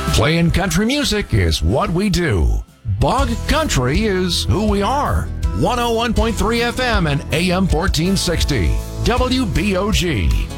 Playing country music is what we do. Bog Country is who we are. 101.3 FM and AM 1460. WBOG.